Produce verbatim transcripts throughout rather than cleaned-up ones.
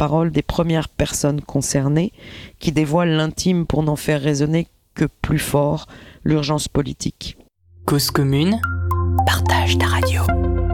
parole des premières personnes concernées, qui dévoilent l'intime pour n'en faire résonner que plus fort l'urgence politique. Cause commune, partage ta radio.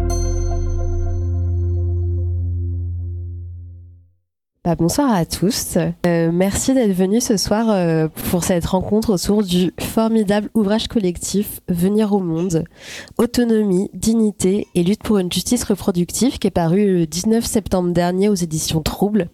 Bah, bonsoir à tous. Euh, merci d'être venus ce soir euh, pour cette rencontre autour du formidable ouvrage collectif Venir au monde, autonomie, dignité et lutte pour une justice reproductive qui est paru le dix-neuf septembre dernier aux éditions Trouble.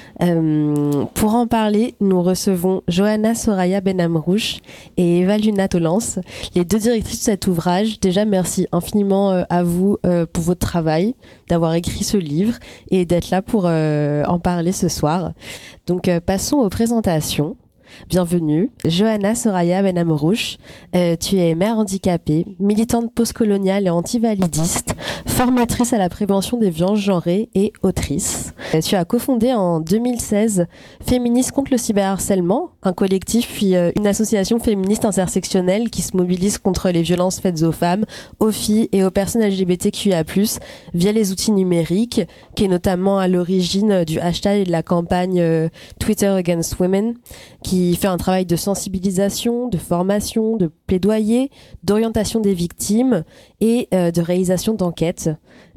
Euh, pour en parler, nous recevons Johanna Soraya Benamrouche et Eva Luna Tolance, les deux directrices de cet ouvrage. Déjà, merci infiniment euh, à vous euh, pour votre travail, d'avoir écrit ce livre et d'être là pour euh, en parler ce soir. Donc, euh, passons aux présentations. Bienvenue, Johanna Soraya Benamrouche. Euh, tu es mère handicapée, militante postcoloniale et antivalidiste, formatrice à la prévention des violences genrées et autrice. Euh, tu as cofondé en deux mille seize Féministes contre le cyberharcèlement, un collectif puis euh, une association féministe intersectionnelle qui se mobilise contre les violences faites aux femmes, aux filles et aux personnes L G B T Q I A plus, via les outils numériques, qui est notamment à l'origine du hashtag et de la campagne euh, Twitter Against Women, qui qui fait un travail de sensibilisation, de formation, de plaidoyer, d'orientation des victimes et euh, de réalisation d'enquêtes.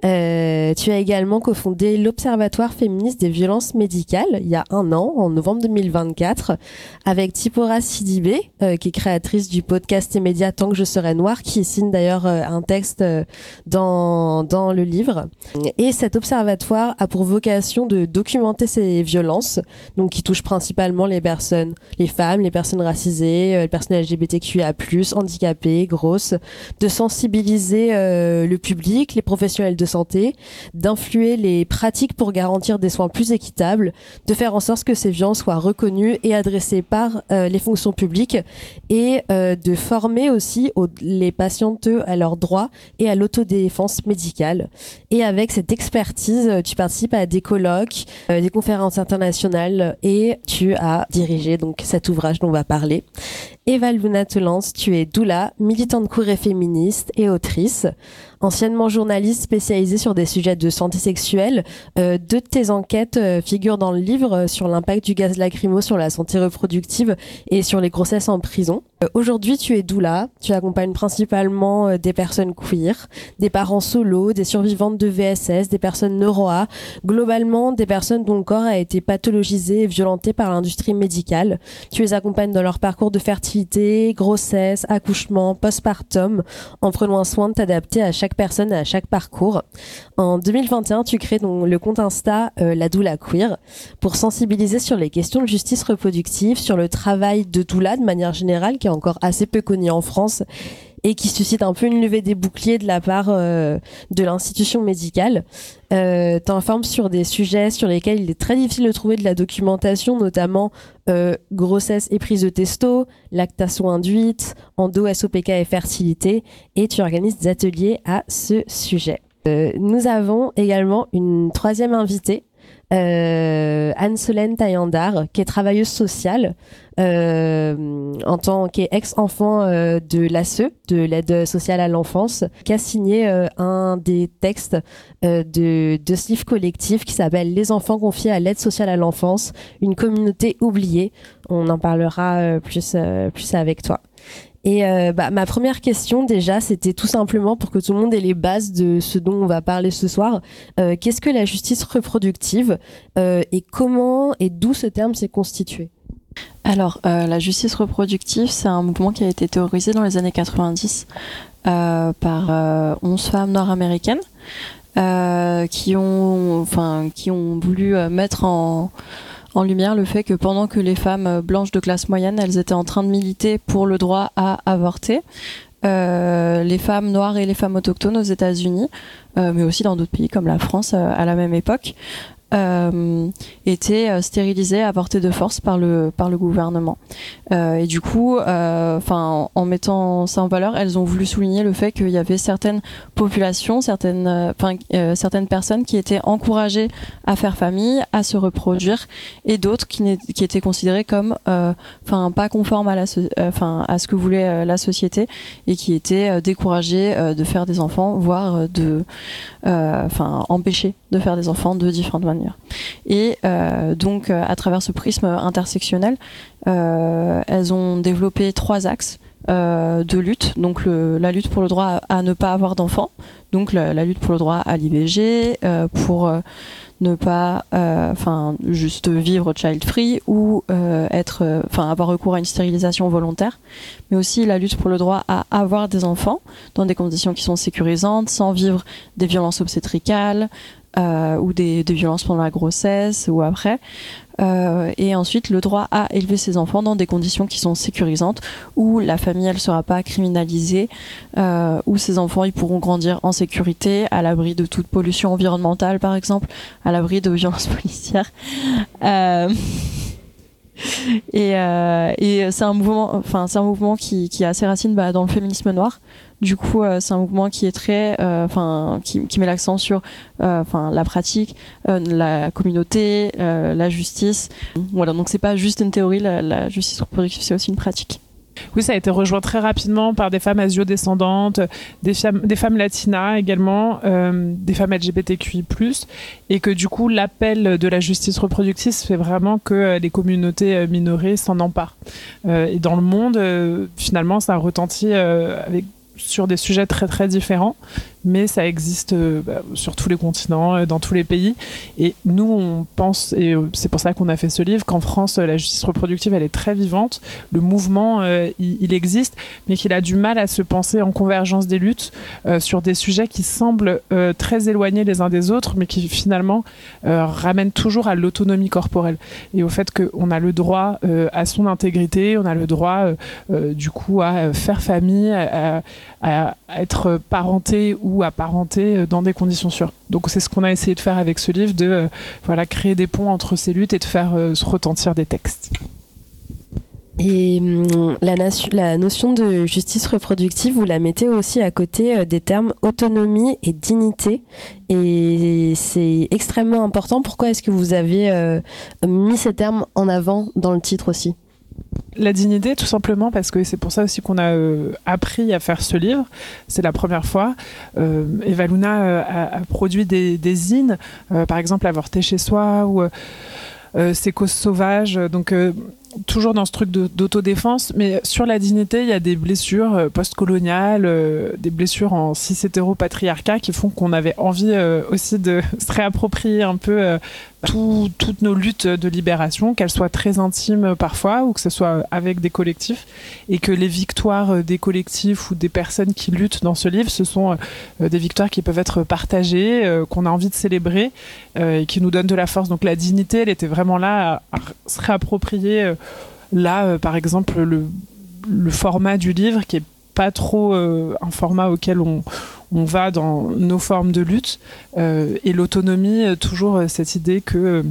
Euh, tu as également cofondé l'Observatoire féministe des violences médicales il y a un an, en novembre deux mille vingt-quatre, avec Tipora Sidibé, euh, qui est créatrice du podcast et média Tant que je serai noire, qui signe d'ailleurs euh, un texte euh, dans, dans le livre. Et cet observatoire a pour vocation de documenter ces violences, donc qui touchent principalement les personnes, les femmes, les personnes racisées, euh, les personnes L G B T Q I A plus, handicapées, grosses, de sensibiliser euh, le public, les professionnels de santé, d'influer les pratiques pour garantir des soins plus équitables, de faire en sorte que ces violences soient reconnues et adressées par euh, les fonctions publiques et euh, de former aussi aux, les patientes à leurs droits et à l'autodéfense médicale. Et avec cette expertise, tu participes à des colloques, euh, des conférences internationales et tu as dirigé donc cet ouvrage dont on va parler. Eva Luna Tolance, tu es doula, militante queer et féministe et autrice. Anciennement journaliste spécialisée sur des sujets de santé sexuelle, euh, deux de tes enquêtes euh, figurent dans le livre euh, sur l'impact du gaz lacrymo sur la santé reproductive et sur les grossesses en prison. Euh, aujourd'hui, tu es doula, tu accompagnes principalement euh, des personnes queer, des parents solo, des survivantes de V S S, des personnes neuro-A, globalement des personnes dont le corps a été pathologisé et violenté par l'industrie médicale. Tu les accompagnes dans leur parcours de fertilité, grossesse, accouchement, postpartum, en prenant soin de t'adapter à chaque personne et à chaque parcours. En deux mille vingt et un, tu crées donc le compte Insta euh, La Doula Queer pour sensibiliser sur les questions de justice reproductive, sur le travail de doula de manière générale, qui est encore assez peu connu en France et qui suscite un peu une levée des boucliers de la part euh, de l'institution médicale. Euh, t'informes sur des sujets sur lesquels il est très difficile de trouver de la documentation, notamment euh, grossesse et prise de testo, lactation induite, endo, S O P K et fertilité, et tu organises des ateliers à ce sujet. Euh, nous avons également une troisième invitée, Euh, Anne-Solène Taillandard, qui est travailleuse sociale, euh, en tant qu'ex-enfant euh, de l'A S E, de l'aide sociale à l'enfance, qui a signé euh, un des textes euh, de, de ce livre collectif qui s'appelle Les enfants confiés à l'aide sociale à l'enfance, une communauté oubliée. On en parlera euh, plus, euh, plus avec toi. Et euh, bah, ma première question déjà, c'était tout simplement pour que tout le monde ait les bases de ce dont on va parler ce soir. Euh, qu'est-ce que la justice reproductive euh, et comment et d'où ce terme s'est constitué? Alors, euh, la justice reproductive, c'est un mouvement qui a été théorisé dans les années quatre-vingt-dix euh, par euh, onze femmes nord-américaines euh, qui ont, enfin, qui ont voulu euh, mettre en en lumière le fait que pendant que les femmes blanches de classe moyenne, elles étaient en train de militer pour le droit à avorter, euh, les femmes noires et les femmes autochtones aux États-Unis, euh, mais aussi dans d'autres pays comme la France euh, à la même époque, euh, étaient euh, stérilisées à portée de force par le par le gouvernement. Euh, et du coup, euh, enfin, en mettant ça en valeur, elles ont voulu souligner le fait qu'il y avait certaines populations, certaines, enfin, euh, certaines personnes qui étaient encouragées à faire famille, à se reproduire, et d'autres qui, qui étaient considérées comme, enfin, euh, pas conformes à la, enfin, euh, à ce que voulait euh, la société, et qui étaient euh, découragées euh, de faire des enfants, voire de, enfin, euh, empêchées de faire des enfants de différentes manières. venir. Et euh, donc, euh, à travers ce prisme intersectionnel, euh, elles ont développé trois axes euh, de lutte. Donc, le, la lutte pour le droit à, à ne pas avoir d'enfants, donc la, la lutte pour le droit à l'I V G, euh, pour euh, ne pas, enfin, euh, juste vivre child-free ou euh, être, enfin, avoir recours à une stérilisation volontaire, mais aussi la lutte pour le droit à avoir des enfants dans des conditions qui sont sécurisantes, sans vivre des violences obstétricales euh, ou des, des violences pendant la grossesse ou après. Euh, et ensuite le droit à élever ses enfants dans des conditions qui sont sécurisantes, où la famille elle sera pas criminalisée, euh, où ses enfants ils pourront grandir en sécurité, à l'abri de toute pollution environnementale par exemple, à l'abri de violences policières. Euh... Et, euh, et c'est un mouvement, enfin c'est un mouvement qui, qui a ses racines bah, dans le féminisme noir. Du coup, euh, c'est un mouvement qui est très, enfin, euh, qui, qui met l'accent sur, enfin, euh, la pratique, euh, la communauté, euh, la justice. Voilà, donc c'est pas juste une théorie, la, la justice reproductive, c'est aussi une pratique. Oui, ça a été rejoint très rapidement par des femmes asio-descendantes, des femmes, des femmes latinas également, euh, des femmes L G B T Q I plus, et que du coup, l'appel de la justice reproductive fait vraiment que les communautés minorées s'en emparent. Euh, et dans le monde, euh, finalement, ça a retenti euh, avec sur des sujets très très différents, mais ça existe euh, bah, sur tous les continents, euh, dans tous les pays. Et nous, on pense, et euh, c'est pour ça qu'on a fait ce livre, qu'en France, euh, la justice reproductive, elle est très vivante. Le mouvement, euh, il, il existe, mais qu'il a du mal à se penser en convergence des luttes euh, sur des sujets qui semblent euh, très éloignés les uns des autres, mais qui finalement euh, ramènent toujours à l'autonomie corporelle et au fait qu'on a le droit euh, à son intégrité, on a le droit euh, euh, du coup à faire famille, à, à, à être parenté ou apparenté dans des conditions sûres. Donc c'est ce qu'on a essayé de faire avec ce livre, de euh, voilà, créer des ponts entre ces luttes et de faire euh, se retentir des textes. Et hum, la, nation, la notion de justice reproductive, vous la mettez aussi à côté euh, des termes autonomie et dignité. Et c'est extrêmement important. Pourquoi est-ce que vous avez euh, mis ces termes en avant dans le titre aussi ? La dignité, tout simplement parce que c'est pour ça aussi qu'on a euh, appris à faire ce livre. C'est la première fois. Euh, Eva Luna euh, a, a produit des, des zines, euh, par exemple Avorter chez soi ou euh, Ces causes sauvages. Donc euh, toujours dans ce truc de, d'autodéfense, mais sur la dignité, il y a des blessures euh, post-coloniales, euh, des blessures en cis-hétéro-patriarcat qui font qu'on avait envie euh, aussi de se réapproprier un peu euh, tout, toutes nos luttes de libération, qu'elles soient très intimes parfois ou que ce soit avec des collectifs, et que les victoires des collectifs ou des personnes qui luttent dans ce livre, ce sont euh, des victoires qui peuvent être partagées, euh, qu'on a envie de célébrer euh, et qui nous donnent de la force. Donc la dignité, elle était vraiment là à, à se réapproprier. Euh, là, euh, par exemple, le, le format du livre qui est pas trop euh, un format auquel on, on va dans nos formes de lutte, euh, et l'autonomie, euh, toujours euh, cette idée que euh,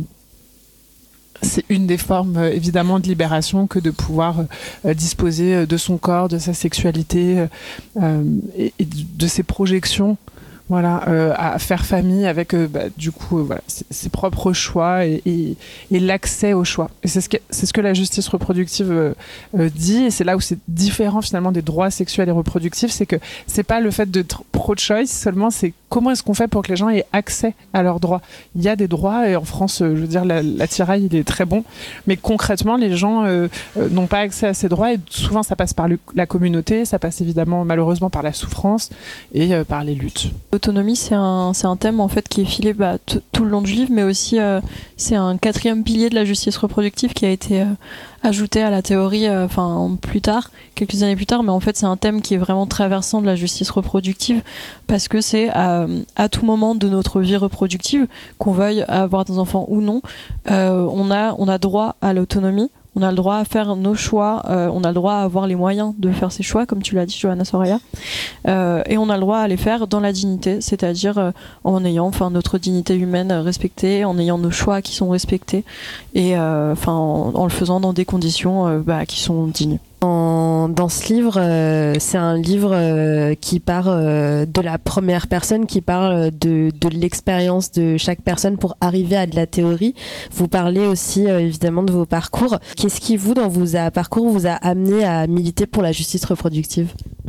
c'est une des formes euh, évidemment de libération que de pouvoir euh, disposer de son corps, de sa sexualité euh, et, et de ses projections. Voilà, euh, à faire famille avec euh, bah, du coup euh, voilà, ses, ses propres choix et, et, et l'accès au choix. Et c'est ce que, c'est ce que la justice reproductive euh, euh, dit, et c'est là où c'est différent finalement des droits sexuels et reproductifs, c'est que c'est pas le fait d'être pro-choice seulement, c'est comment est-ce qu'on fait pour que les gens aient accès à leurs droits. Il y a des droits, et en France, euh, je veux dire, la, l'attirail, il est très bon, mais concrètement, les gens euh, euh, n'ont pas accès à ces droits, et souvent ça passe par le, la communauté, ça passe évidemment malheureusement par la souffrance et euh, par les luttes. L'autonomie, c'est un, c'est un thème en fait qui est filé bah, t- tout le long du livre, mais aussi euh, c'est un quatrième pilier de la justice reproductive qui a été euh, ajouté à la théorie enfin euh, plus tard, quelques années plus tard, mais en fait c'est un thème qui est vraiment traversant de la justice reproductive parce que c'est à, à tout moment de notre vie reproductive, qu'on veuille avoir des enfants ou non, euh, on a, on a droit à l'autonomie. On a le droit à faire nos choix, euh, on a le droit à avoir les moyens de faire ses choix, comme tu l'as dit, Johanna Soraya, euh, et on a le droit à les faire dans la dignité, c'est-à-dire euh, en ayant enfin, notre dignité humaine respectée, en ayant nos choix qui sont respectés, et euh, enfin, en, en le faisant dans des conditions euh, bah, qui sont dignes. En, dans ce livre, euh, c'est un livre euh, qui part euh, de la première personne, qui parle de, de l'expérience de chaque personne pour arriver à de la théorie. Vous parlez aussi euh, évidemment de vos parcours. Qu'est-ce qui, vous, dans vos parcours, vous a amené à militer pour la justice reproductive ?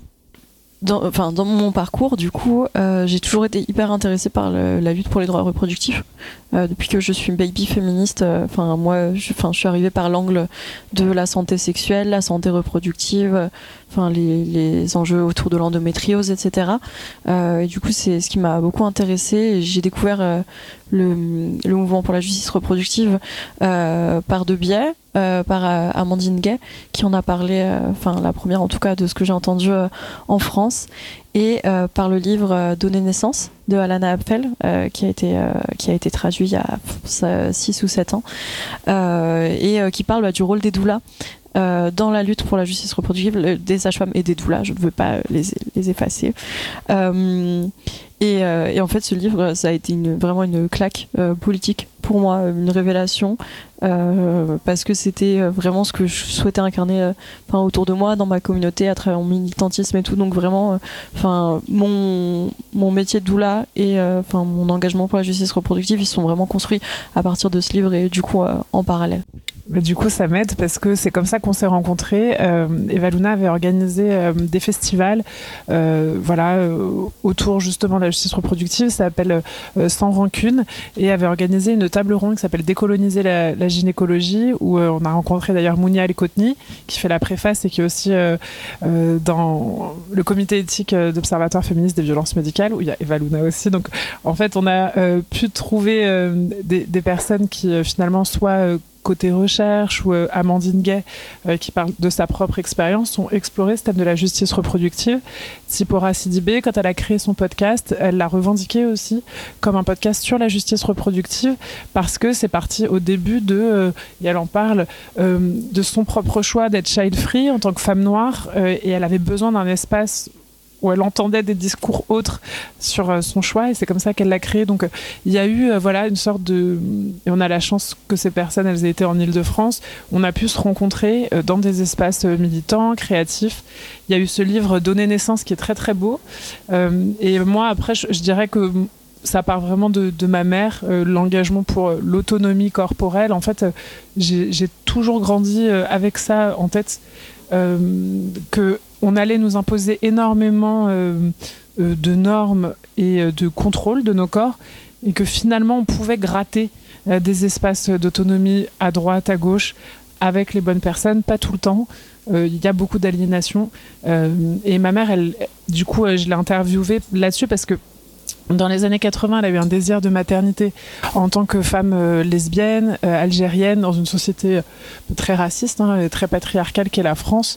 dans, enfin, dans mon parcours, du coup, euh, j'ai toujours été hyper intéressée par le, la lutte pour les droits reproductifs. Euh, depuis que je suis baby féministe, enfin, euh, moi, je, je suis arrivée par l'angle de la santé sexuelle, la santé reproductive, enfin, les, les enjeux autour de l'endométriose, et cetera. Euh, et du coup, c'est ce qui m'a beaucoup intéressée. Et j'ai découvert euh, le, le mouvement pour la justice reproductive euh, par deux biais. Euh, par euh, Amandine Gay qui en a parlé, enfin euh, la première en tout cas de ce que j'ai entendu euh, en France, et euh, par le livre euh, Donner naissance de Alana Appel euh, qui a été euh, qui a été traduit il y a six ou sept ans euh, et euh, qui parle bah, du rôle des doulas Euh, dans la lutte pour la justice reproductive, le, des sages-femmes et des doulas, je ne veux pas les, les effacer. Euh, et, euh, et en fait, ce livre, ça a été une, vraiment une claque euh, politique pour moi, une révélation, euh, parce que c'était vraiment ce que je souhaitais incarner euh, autour de moi, dans ma communauté, à travers mon militantisme et tout. Donc vraiment, enfin, euh, mon, mon métier de doula et euh, mon engagement pour la justice reproductive, ils sont vraiment construits à partir de ce livre et du coup, euh, en parallèle. Mais du coup, ça m'aide parce que c'est comme ça qu'on s'est rencontrés. Euh, Eva Luna avait organisé euh, des festivals euh, voilà, euh, autour justement de la justice reproductive. Ça s'appelle euh, Sans rancune, et avait organisé une table ronde qui s'appelle Décoloniser la, la gynécologie, où euh, on a rencontré d'ailleurs Mounia El-Kotni, qui fait la préface et qui est aussi euh, euh, dans le comité éthique d'Observatoire féministe des violences médicales, où il y a Eva Luna aussi. Donc en fait, on a euh, pu trouver euh, des, des personnes qui euh, finalement soient euh, côté recherche, ou euh, Amandine Gay euh, qui parle de sa propre expérience, ont exploré ce thème de la justice reproductive. Tsipora Sidibé, quand elle a créé son podcast, elle l'a revendiqué aussi comme un podcast sur la justice reproductive, parce que c'est parti au début de, euh, et elle en parle, euh, de son propre choix d'être child free en tant que femme noire, euh, et elle avait besoin d'un espace où elle entendait des discours autres sur euh, son choix, et c'est comme ça qu'elle l'a créé. Donc euh, il y a eu euh, voilà, une sorte de... Et on a la chance que ces personnes, elles aient été en Île-de-France. On a pu se rencontrer euh, dans des espaces euh, militants, créatifs. Il y a eu ce livre Donner naissance qui est très très beau. Euh, et moi, après, je, je dirais que ça part vraiment de, de ma mère, euh, l'engagement pour euh, l'autonomie corporelle. En fait, euh, j'ai, j'ai toujours grandi euh, avec ça en tête, euh, que on allait nous imposer énormément euh, euh, de normes et euh, de contrôle de nos corps, et que finalement on pouvait gratter euh, des espaces d'autonomie à droite, à gauche, avec les bonnes personnes, pas tout le temps. Il euh, y a beaucoup d'aliénation. Euh, et ma mère, elle, du coup, euh, je l'ai interviewée là-dessus parce que dans les années quatre-vingts, elle a eu un désir de maternité en tant que femme euh, lesbienne, euh, algérienne, dans une société euh, très raciste, hein, très patriarcale qu'est la France.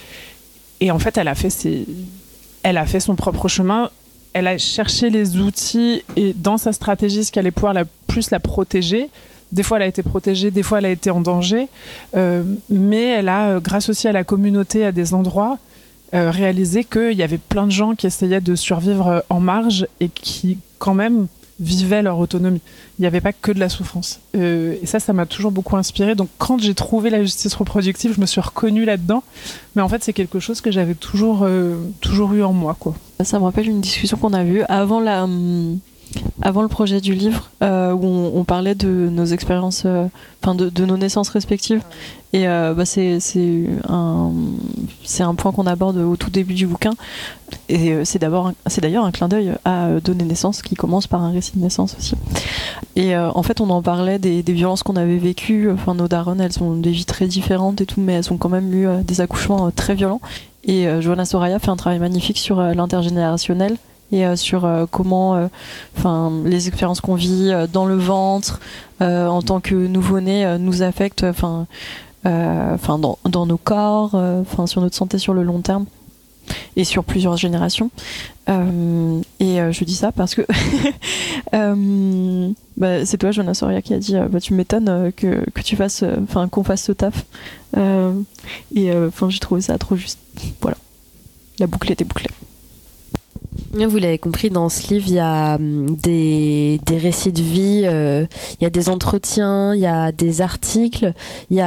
Et en fait, elle a fait ses... elle a fait son propre chemin. Elle a cherché les outils, et dans sa stratégie, ce qui allait pouvoir la plus la protéger. Des fois, elle a été protégée, des fois, elle a été en danger. Euh, mais elle a, grâce aussi à la communauté, à des endroits, euh, réalisé qu'il y avait plein de gens qui essayaient de survivre en marge et qui, quand même, vivaient leur autonomie. Il n'y avait pas que de la souffrance. Euh, et ça, ça m'a toujours beaucoup inspirée. Donc, quand j'ai trouvé la justice reproductive, je me suis reconnue là-dedans. Mais en fait, c'est quelque chose que j'avais toujours, euh, toujours eu en moi, quoi. Ça me rappelle une discussion qu'on a eue avant la... Hum... avant le projet du livre, euh, où on, on parlait de nos expériences, enfin euh, de, de nos naissances respectives. Et euh, bah c'est, c'est, un, c'est un point qu'on aborde au tout début du bouquin. Et euh, c'est, d'abord un, c'est d'ailleurs un clin d'œil à euh, Donner naissance, qui commence par un récit de naissance aussi. Et euh, en fait, on en parlait des, des violences qu'on avait vécues. Enfin, nos daronnes, elles ont des vies très différentes et tout, mais elles ont quand même eu euh, des accouchements euh, très violents. Et euh, Johanna Soraya fait un travail magnifique sur euh, l'intergénérationnel, et euh, sur euh, comment enfin euh, les expériences qu'on vit euh, dans le ventre euh, en tant que nouveau-né euh, nous affectent enfin euh, enfin dans, dans nos corps, enfin euh, sur notre santé sur le long terme et sur plusieurs générations. Euh, et euh, je dis ça parce que euh, bah, c'est toi, Johanna Soria, qui a dit euh, bah, tu m'étonnes euh, que, que tu fasses enfin euh, qu'on fasse ce taf. Euh, et enfin euh, j'ai trouvé ça trop juste. Voilà, la boucle était bouclée. Vous l'avez compris, dans ce livre, il y a des, des récits de vie, euh, il y a des entretiens, il y a des articles, il y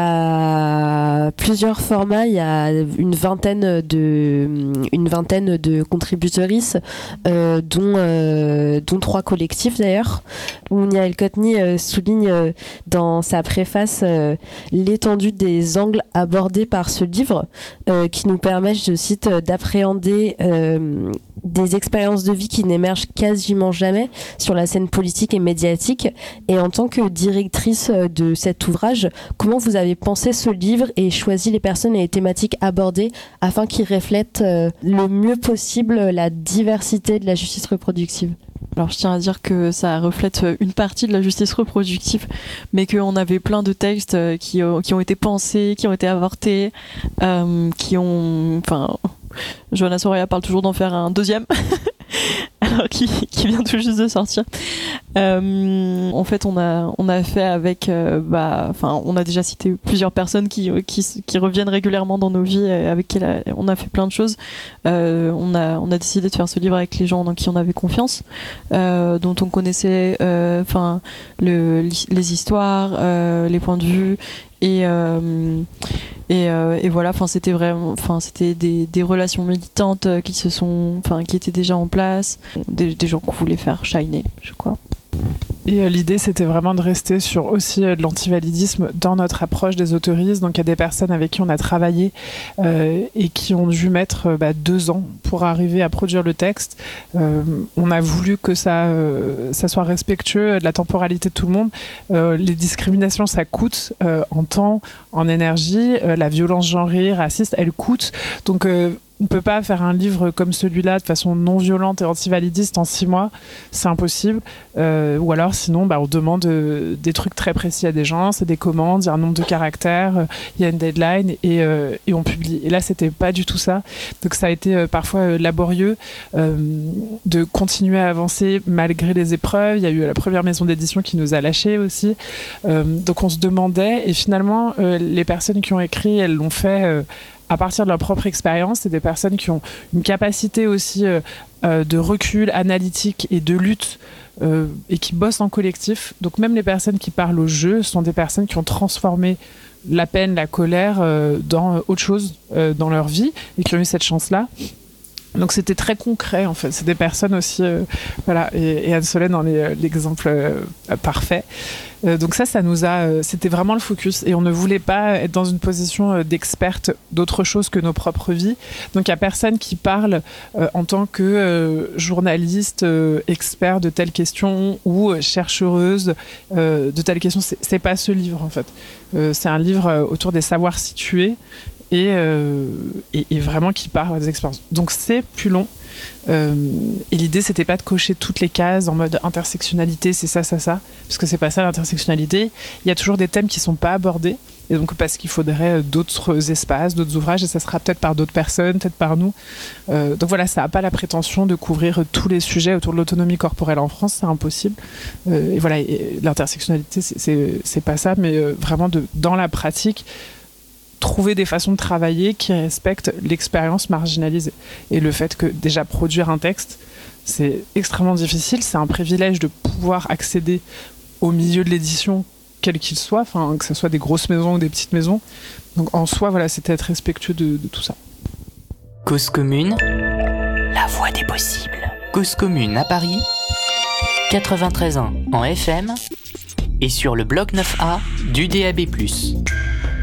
a plusieurs formats, il y a une vingtaine de, une vingtaine de contributrices, euh, dont, euh, dont trois collectifs d'ailleurs. Mounia El-Kotni euh, souligne euh, dans sa préface euh, l'étendue des angles abordés par ce livre, euh, qui nous permet, je cite, d'appréhender euh, des expériences de vie qui n'émergent quasiment jamais sur la scène politique et médiatique. Et en tant que directrice de cet ouvrage, comment vous avez pensé ce livre et choisi les personnes et les thématiques abordées afin qu'ils reflètent le mieux possible la diversité de la justice reproductive ? Alors je tiens à dire que ça reflète une partie de la justice reproductive, mais qu'on avait plein de textes qui, qui ont été pensés, qui ont été avortés, euh, qui ont... Enfin, Johanna Soraya parle toujours d'en faire un deuxième, alors qui, qui vient tout juste de sortir. Euh, en fait, on a, on a fait avec... Euh, bah, enfin, on a déjà cité plusieurs personnes qui, qui, qui reviennent régulièrement dans nos vies, avec qui on a fait plein de choses. Euh, on, a, on a décidé de faire ce livre avec les gens dans qui on avait confiance, euh, dont on connaissait euh, enfin, le, les histoires, euh, les points de vue, et... Euh, Et, euh, et voilà, enfin c'était vraiment, enfin c'était des, des relations militantes qui se sont, enfin qui étaient déjà en place, des, des gens qu'on voulait faire shiner, je crois. Et euh, l'idée, c'était vraiment de rester sur aussi euh, de l'antivalidisme dans notre approche des autoristes. Donc il y a des personnes avec qui on a travaillé euh, et qui ont dû mettre euh, bah, deux ans pour arriver à produire le texte. Euh, on a voulu que ça, euh, ça soit respectueux de la temporalité de tout le monde. Euh, les discriminations, ça coûte euh, en temps, en énergie. Euh, la violence genrée, raciste, elle coûte. Donc euh, on ne peut pas faire un livre comme celui-là de façon non violente et antivalidiste en six mois, c'est impossible. Euh, ou alors sinon, bah, on demande euh, des trucs très précis à des gens, c'est des commandes, il y a un nombre de caractères, il euh, y a une deadline et, euh, et on publie. Et là, c'était pas du tout ça. Donc ça a été euh, parfois euh, laborieux euh, de continuer à avancer malgré les épreuves. Il y a eu la première maison d'édition qui nous a lâchés aussi. Euh, donc on se demandait et finalement, euh, les personnes qui ont écrit, elles l'ont fait... Euh, à partir de leur propre expérience. C'est des personnes qui ont une capacité aussi euh, euh, de recul analytique et de lutte euh, et qui bossent en collectif. Donc même les personnes qui parlent au jeu sont des personnes qui ont transformé la peine, la colère euh, dans autre chose euh, dans leur vie et qui ont eu cette chance-là. Donc c'était très concret en fait. C'est des personnes aussi, euh, voilà. Et, et Anne-Solène en est l'exemple euh, parfait. Euh, donc ça, ça nous a, euh, c'était vraiment le focus. Et on ne voulait pas être dans une position euh, d'experte d'autre chose que nos propres vies. Donc il y a personne qui parle euh, en tant que euh, journaliste, euh, expert de telle question ou euh, chercheuse euh, de telle question. C'est, c'est pas ce livre en fait. Euh, c'est un livre euh, autour des savoirs situés. Et, euh, et, et vraiment qui part des expériences. Donc c'est plus long. Euh, et l'idée, c'était pas de cocher toutes les cases en mode intersectionnalité, c'est ça, ça, ça, parce que c'est pas ça l'intersectionnalité. Il y a toujours des thèmes qui sont pas abordés, et donc parce qu'il faudrait d'autres espaces, d'autres ouvrages, et ça sera peut-être par d'autres personnes, peut-être par nous. Euh, donc voilà, ça n'a pas la prétention de couvrir tous les sujets autour de l'autonomie corporelle en France, c'est impossible. Euh, et voilà, et l'intersectionnalité, c'est, c'est, c'est pas ça, mais euh, vraiment de, dans la pratique, trouver des façons de travailler qui respectent l'expérience marginalisée. Et le fait que déjà produire un texte, c'est extrêmement difficile, c'est un privilège de pouvoir accéder au milieu de l'édition, quel qu'il soit, enfin, que ce soit des grosses maisons ou des petites maisons. Donc en soi, voilà, c'était être respectueux de, de tout ça. Cause commune, la voix des possibles. Cause commune à Paris, quatre-vingt-treize ans en F M et sur le bloc neuf A du D A B plus.